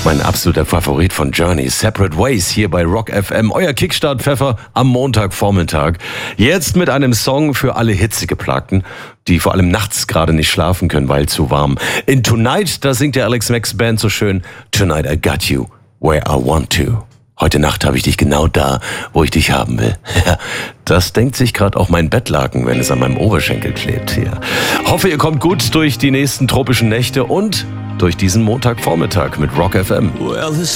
Mein absoluter Favorit von Journey, Separate Ways, hier bei Rock FM. Euer Kickstart-Pfeffer am Montagvormittag. Jetzt mit einem Song für alle Hitzegeplagten, die vor allem nachts gerade nicht schlafen können, weil zu warm. In Tonight, da singt der Alex Max Band so schön, Tonight I got you where I want to. Heute Nacht habe ich dich genau da, wo ich dich haben will. Das denkt sich gerade auch mein Bettlaken, wenn es an meinem Oberschenkel klebt hier. Hoffe, ihr kommt gut durch die nächsten tropischen Nächte und durch diesen Montagvormittag mit Rock FM. Well,